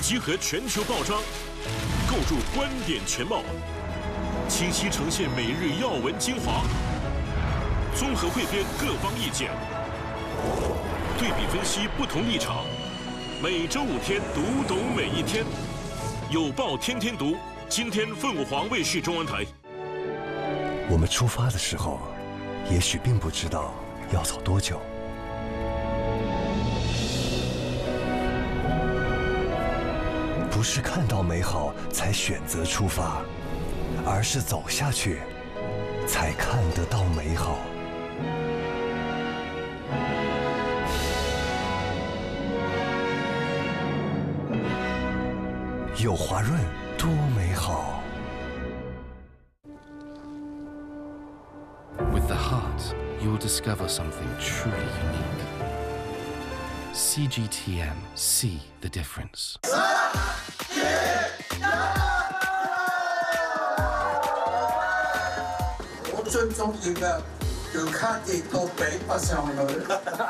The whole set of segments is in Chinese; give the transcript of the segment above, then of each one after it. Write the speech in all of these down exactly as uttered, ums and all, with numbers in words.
集合全球报章，构筑观点全貌，清晰呈现每日要闻精华，综合汇编各方意见，对比分析不同立场。每周五天，读懂每一天。有报天天读，今天凤凰卫视中文台。 我们出发的时候，也许并不知道要走多久。不是看到美好才选择出发，而是走下去才看得到美好。有华润多美好。 With the heart, you'll discover something truly unique. C G T M, see the difference. 我最中意嘅要卡跌到比不上去。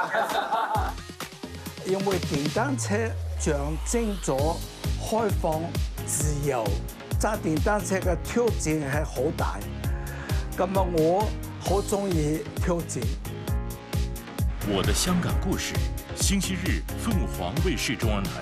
因為電單車象徵咗開放、自由，揸電單車嘅挑戰係好大。咁啊，我好中意挑戰。 我的香港故事，星期日凤凰卫視中文台。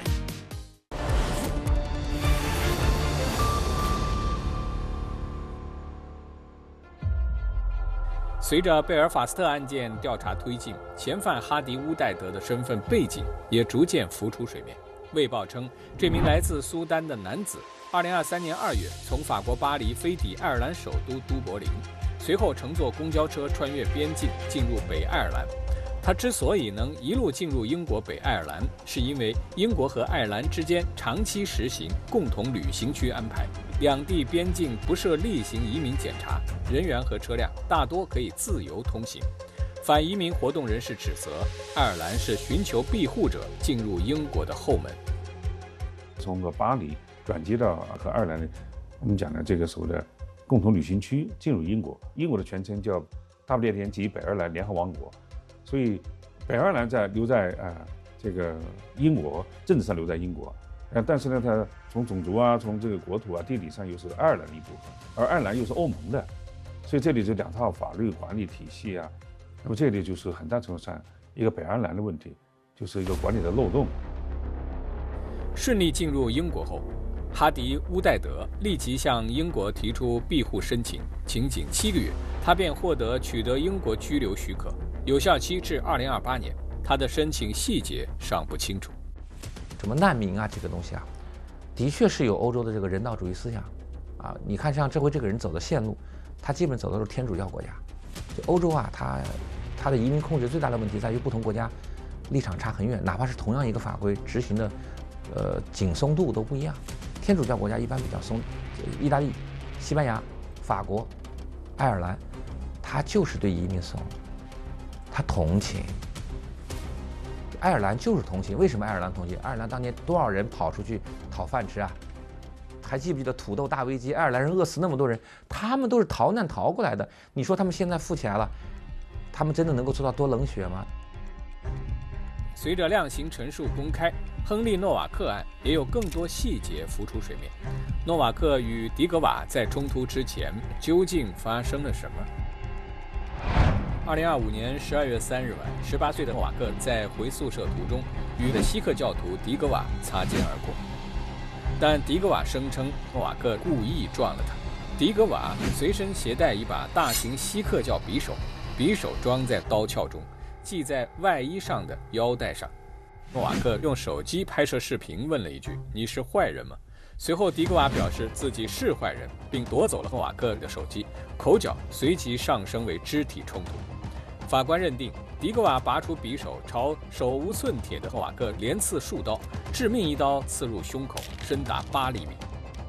随着贝尔法斯特案件调查推进，嫌犯哈迪乌代德的身份背景也逐渐浮出水面。卫报称，这名来自苏丹的男子，二零二三年二月从法国巴黎飞抵爱尔兰首都都柏林，随后乘坐公交车穿越边境进入北爱尔兰。他之所以能一路进入英国北爱尔兰，是因为英国和爱尔兰之间长期实行共同旅行区安排，两地边境不设例行移民检查，人员和车辆大多可以自由通行。反移民活动人士指责，爱尔兰是寻求庇护者进入英国的后门。 从个巴黎转接到和爱尔兰的，我们讲的这个所谓的共同旅行区进入英国，英国的全称叫大不列颠及北爱尔兰联合王国。 所以，北爱尔兰在留在啊、呃、这个英国，政治上留在英国，呃，但是呢，它从种族啊，从这个国土啊、地理上又是爱尔兰的一部分，而爱尔兰又是欧盟的，所以这里就两套法律管理体系啊，那么这里就是很大程度上一个北爱尔兰的问题，就是一个管理的漏洞。 顺利进入英国后，哈迪乌代德立即向英国提出庇护申请，仅仅七个月，他便获得取得英国居留许可。 有效期至二零二八年，他的申请细节尚不清楚。 什么难民啊，这个东西啊，的确是有欧洲的这个人道主义思想啊。你看，像这回这个人走的线路，他基本走的都是天主教国家。就欧洲啊，它它的移民控制最大的问题在于不同国家立场差很远，哪怕是同样一个法规执行的，呃，紧松度都不一样。天主教国家一般比较松，意大利、西班牙、法国、爱尔兰，它就是对移民松。 他同情，爱尔兰就是同情。为什么爱尔兰同情？爱尔兰当年多少人跑出去讨饭吃啊？还记不记得土豆大危机？爱尔兰人饿死那么多人，他们都是逃难逃过来的。你说他们现在富起来了，他们真的能够做到多冷血吗？ 随着量刑陈述公开，亨利·诺瓦克案也有更多细节浮出水面。诺瓦克与迪格瓦在冲突之前究竟发生了什么？ 二零二五年十二月三日晚，十八岁的诺瓦克在回宿舍途中与锡克教徒迪格瓦擦肩而过，但迪格瓦声称诺瓦克故意撞了他。迪格瓦随身携带一把大型锡克教匕首，匕首装在刀鞘中，系在外衣上的腰带上。诺瓦克用手机拍摄视频，问了一句：“你是坏人吗？”随后，迪格瓦表示自己是坏人，并夺走了诺瓦克的手机，口角随即上升为肢体冲突。 法官认定，迪格瓦拔出匕首，朝手无寸铁的诺瓦克连刺数刀，致命一刀刺入胸口，深达八厘米。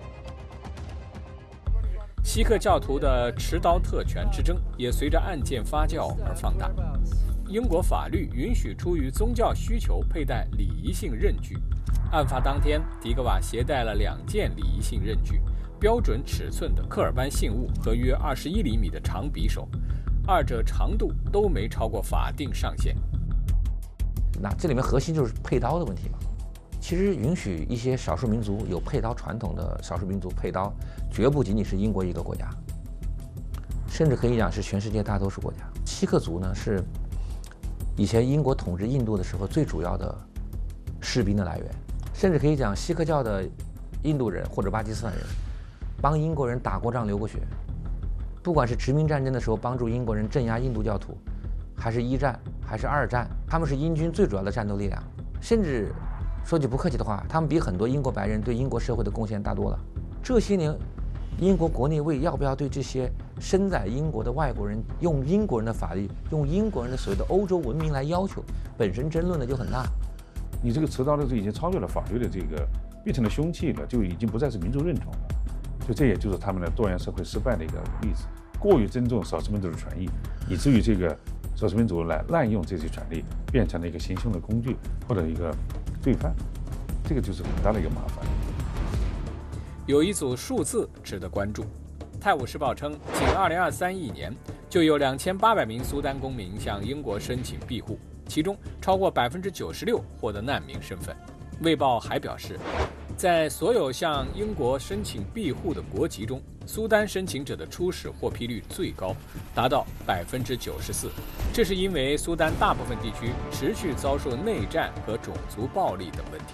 锡克教徒的持刀特权之争也随着案件发酵而放大。英国法律允许出于宗教需求佩戴礼仪性刃具。案发当天，迪格瓦携带了两件礼仪性刃具，标准尺寸的科尔班信物和约二十一厘米的长匕首。 二者长度都没超过法定上限。 那这里面核心就是配刀的问题嘛。 其实允许一些少数民族有配刀传统的少数民族配刀，绝不仅仅是英国一个国家，甚至可以讲是全世界大多数国家。锡克族呢是以前英国统治印度的时候最主要的士兵的来源，甚至可以讲锡克教的印度人或者巴基斯坦人帮英国人打过仗流过血，不管是殖民战争的时候帮助英国人镇压印度教徒，还是一战还是二战，他们是英军最主要的战斗力量。甚至说句不客气的话，他们比很多英国白人对英国社会的贡献大多了。这些年英国国内为要不要对这些身在英国的外国人用英国人的法律，用英国人的所谓的欧洲文明来要求，本身争论的就很大。 你这个持刀的已经超越了法律的这个，变成了凶器了，就已经不再是民族认同了。就这也就是他们的多元社会失败的一个例子，过于尊重少数民族的权益，以至于这个少数民族来滥用这些权利，变成了一个行凶的工具或者一个罪犯，这个就是很大的一个麻烦。 有一组数字值得关注，《泰晤士报》称，仅二零二三一年就有两千八百名苏丹公民向英国申请庇护，其中超过百分之九十六获得难民身份。《卫报》还表示，在所有向英国申请庇护的国籍中，苏丹申请者的初始获批率最高，达到百分之九十四。这是因为苏丹大部分地区持续遭受内战和种族暴力等问题。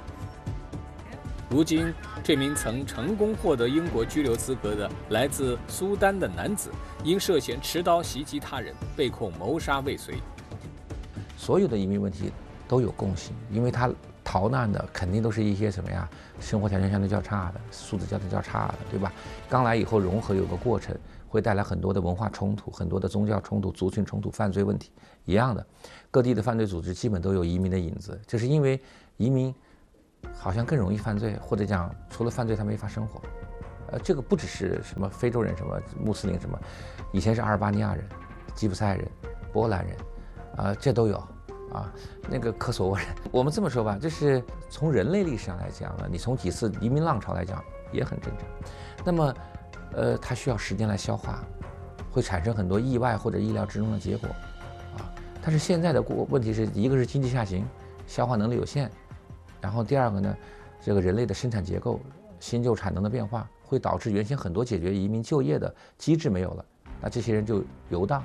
如今，这名曾成功获得英国居留资格的来自苏丹的男子，因涉嫌持刀袭击他人，被控谋杀未遂。 所有的移民问题都有共性，因为他逃难的肯定都是一些什么呀，生活条件相对较差的，素质相对较差的，对吧？刚来以后融合有个过程，会带来很多的文化冲突、很多的宗教冲突、族群冲突、犯罪问题，一样的。各地的犯罪组织基本都有移民的影子，这是因为移民好像更容易犯罪，或者讲除了犯罪他没法生活。呃，这个不只是什么非洲人、什么穆斯林什么，以前是阿尔巴尼亚人、吉普赛人、波兰人，啊、呃，这都有。啊，那个科索沃人，我们这么说吧，这是从人类历史上来讲呢，你从几次移民浪潮来讲也很正常。那么，呃，它需要时间来消化，会产生很多意外或者意料之中的结果，啊。但是现在的问题是一个是经济下行，消化能力有限，然后第二个呢，这个人类的生产结构、新旧产能的变化，会导致原先很多解决移民就业的机制没有了，那这些人就游荡。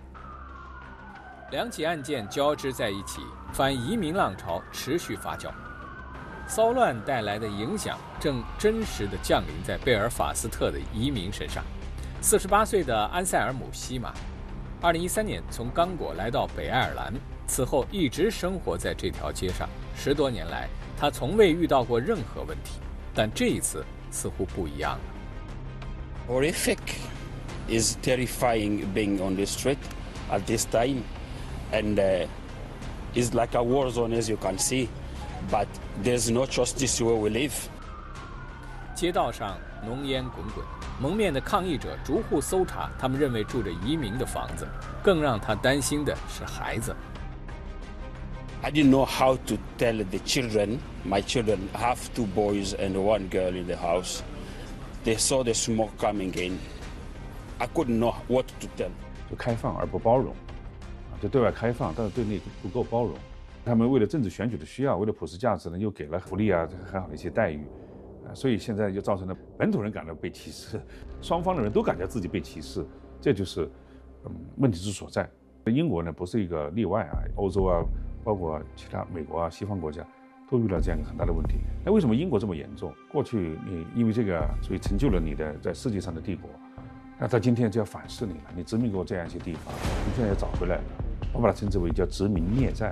两起案件交织在一起，反移民浪潮持续发酵，骚乱带来的影响正真实地降临在贝尔法斯特的移民身上。四十八岁的安塞尔姆·西马，二零一三年从刚果来到北爱尔兰，此后一直生活在这条街上。十多年来，他从未遇到过任何问题，但这一次似乎不一样了。 Horrific is terrifying being on the street at this time. And uh, it's like a war zone, as you can see, but there's no justice where we live. 街道上浓烟滚滚，蒙面的抗议者逐户搜查他们认为住着移民的房子，更让他担心的是孩子。 I didn't know how to tell the children. My children have two boys and one girl in the house. They saw the smoke coming in. I couldn't know what to tell. 就开放而不包容。就对外开放，但是对内不够包容。他们为了政治选举的需要，为了普世价值呢，又给了福利啊很好的一些待遇，啊，所以现在就造成了本土人感到被歧视，双方的人都感觉自己被歧视，这就是嗯问题之所在。英国呢不是一个例外啊，欧洲啊，包括其他美国啊，西方国家都遇到这样一个很大的问题。那为什么英国这么严重？过去你因为这个，所以成就了你的在世界上的帝国，那到今天就要反噬你了，你殖民过这样一些地方，你现在要找回来了。我把它称之为叫殖民孽债。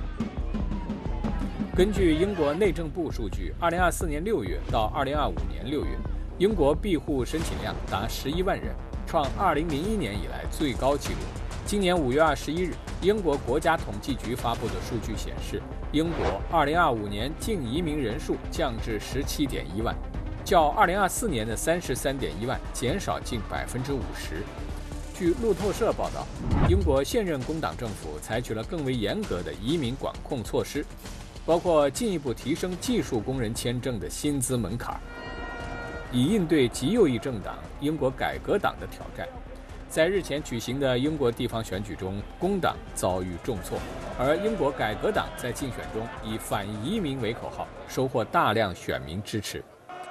根据英国内政部数据，二零二四年六月到二零二五年六月，英国庇护申请量达十一万人，创二零零一年以来最高纪录。今年五月二十一日，英国国家统计局发布的数据显示，英国二零二五年净移民人数降至十七点一万，较二零二四年的三十三点一万减少近百分之五十。据路透社报道，英国现任工党政府采取了更为严格的移民管控措施，包括进一步提升技术工人签证的薪资门槛，以应对极右翼政党英国改革党的挑战。 在日前举行的英国地方选举中，工党遭遇重挫，而英国改革党在竞选中以反移民为口号，收获大量选民支持。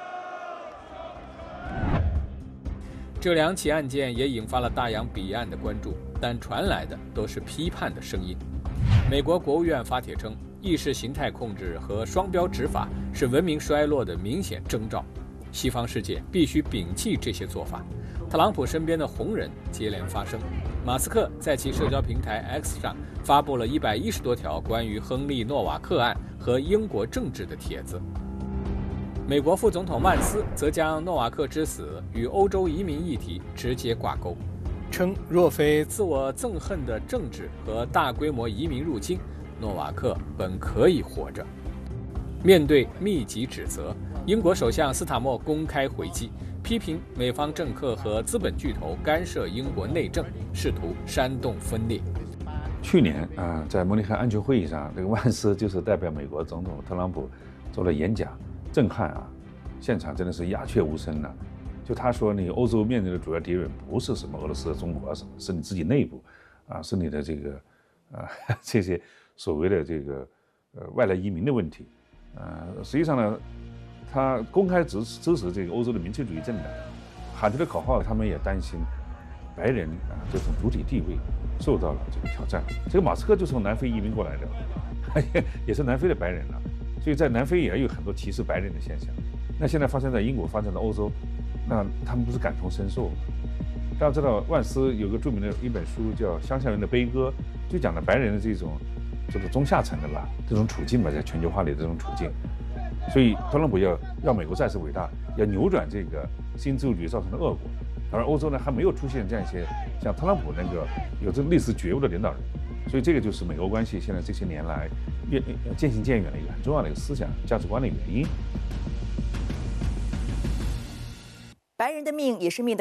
这两起案件也引发了大洋彼岸的关注，但传来的都是批判的声音。美国国务院发帖称，意识形态控制和双标执法是文明衰落的明显征兆，西方世界必须摒弃这些做法。特朗普身边的红人接连发声，马斯克在其社交平台 X 上发布了一百一十多条关于亨利·诺瓦克案和英国政治的帖子。美国副总统万斯则将诺瓦克之死与欧洲移民议题直接挂钩，称若非自我憎恨的政治和大规模移民入侵，诺瓦克本可以活着。面对密集指责，英国首相斯塔默公开回击，批评美方政客和资本巨头干涉英国内政，试图煽动分裂。 去年啊，在慕尼黑安全会议上，这个万斯就是代表美国总统特朗普做了演讲，震撼啊！现场真的是鸦雀无声了。就他说，你欧洲面对的主要敌人不是什么俄罗斯、中国什么，是你自己内部，啊，是你的这个，啊，这些所谓的这个呃外来移民的问题。呃，实际上呢，他公开支持支持这个欧洲的民粹主义政党，喊出的口号，他们也担心白人啊这种主体地位受到了这个挑战。这个马斯克就从南非移民过来的，也也是南非的白人了，所以在南非也有很多歧视白人的现象。那现在发生在英国，发生在欧洲，那他们不是感同身受吗？大家知道，万斯有个著名的一本书叫《乡下人的悲歌》，就讲了白人的这种。这个中下层的吧，这种处境吧，在全球化里的这种处境，所以特朗普要要美国再次伟大，要扭转这个新自由主义造成的恶果，而欧洲呢还没有出现这样一些像特朗普那个有这类似觉悟的领导人，所以这个就是美欧关系现在这些年来越渐行渐远的一个很重要的一个思想价值观的原因。 白人的命也是命的。